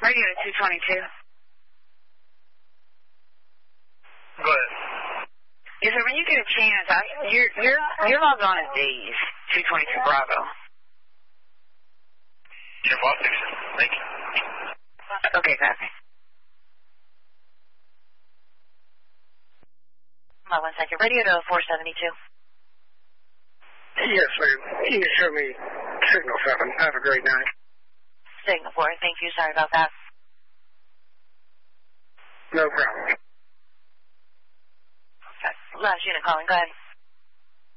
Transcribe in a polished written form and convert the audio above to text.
Radio to 222. Go ahead. Yes, sir, when you get a chance, you're logged on as Days, 222 Bravo. Your boss station. Thank you. Okay, copy. My 1 second. Radio to 472. Yes, sir. You can show me Signal 7. Have a great night. Signal 4. Thank you. Sorry about that. No problem. Okay. Last unit calling. Go ahead.